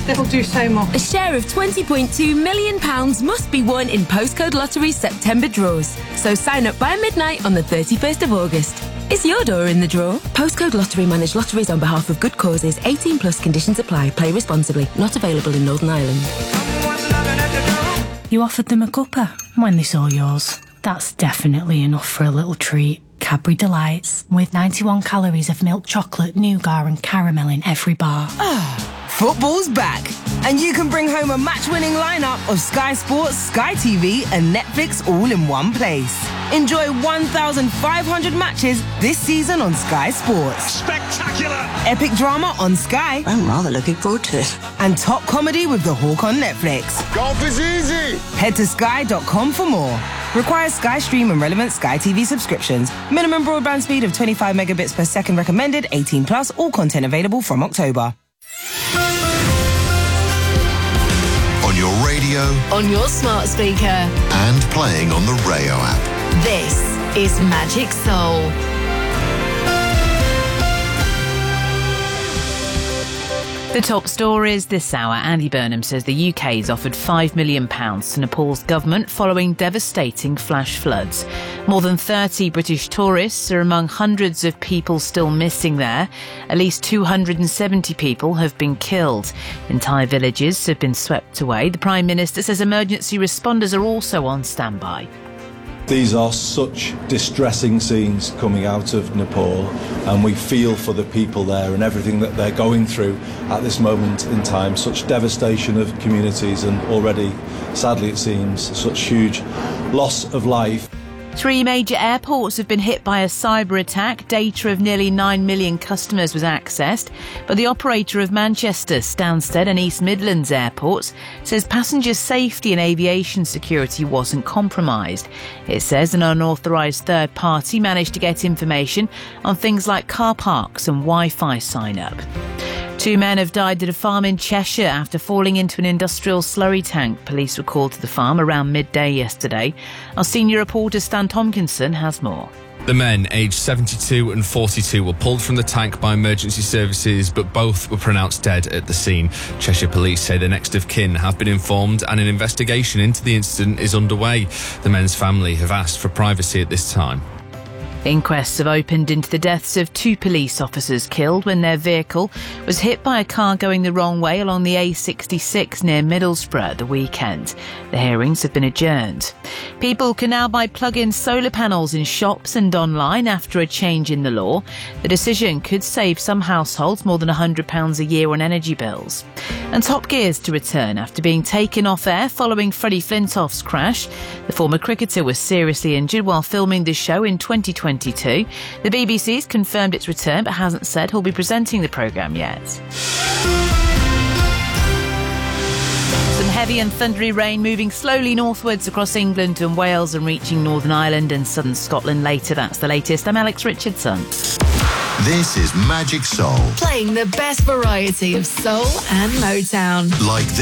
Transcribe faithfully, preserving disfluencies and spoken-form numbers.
It'll do so much. A share of twenty point two million pounds must be won in Postcode Lottery's September draws. So sign up by midnight on the thirty-first of August. Is your door in the draw? Postcode Lottery manage lotteries on behalf of good causes. eighteen plus conditions apply. Play responsibly. Not available in Northern Ireland. You offered them a cuppa when they saw yours. That's definitely enough for a little treat. Cadbury Delights, with ninety-one calories of milk chocolate, nougat and caramel in every bar. Football's back, and you can bring home a match-winning lineup of Sky Sports, Sky T V and Netflix all in one place. Enjoy one thousand five hundred matches this season on Sky Sports. Spectacular! Epic drama on Sky. I'm rather looking forward to it. And top comedy with The Hawk on Netflix. Golf is easy! Head to sky dot com for more. Requires Sky Stream and relevant Sky T V subscriptions. Minimum broadband speed of twenty-five megabits per second recommended. eighteen plus. All content available from October. On your radio. On your smart speaker. And playing on the Rayo app. This is Magic Soul. The top stories this hour. Andy Burnham says the U K has offered five million pounds to Nepal's government following devastating flash floods. More than thirty British tourists are among hundreds of people still missing there. At least two hundred seventy people have been killed. Entire villages have been swept away. The Prime Minister says emergency responders are also on standby. These are such distressing scenes coming out of Nepal, and we feel for the people there and everything that they're going through at this moment in time. Such devastation of communities and already, sadly it seems, such huge loss of life. Three major airports have been hit by a cyber attack. Data of nearly nine million customers was accessed, but the operator of Manchester, Stansted and East Midlands airports says passenger safety and aviation security wasn't compromised. It says an unauthorised third party managed to get information on things like car parks and Wi-Fi sign-up. Two men have died at a farm in Cheshire after falling into an industrial slurry tank. Police were called to the farm around midday yesterday. Our senior reporter Stan Tomkinson has more. The men, aged seventy-two and forty-two, were pulled from the tank by emergency services, but both were pronounced dead at the scene. Cheshire Police say the next of kin have been informed and an investigation into the incident is underway. The men's family have asked for privacy at this time. Inquests have opened into the deaths of two police officers killed when their vehicle was hit by a car going the wrong way along the A sixty-six near Middlesbrough at the weekend. The hearings have been adjourned. People can now buy plug-in solar panels in shops and online after a change in the law. The decision could save some households more than one hundred pounds a year on energy bills. And Top Gear's to return after being taken off air following Freddie Flintoff's crash. The former cricketer was seriously injured while filming the show in twenty twenty-two. The B B C's confirmed its return but hasn't said who'll be presenting the programme yet. Some heavy and thundery rain moving slowly northwards across England and Wales and reaching Northern Ireland and southern Scotland later. That's the latest. I'm Alex Richardson. This is Magic Soul. Playing the best variety of soul and Motown. Like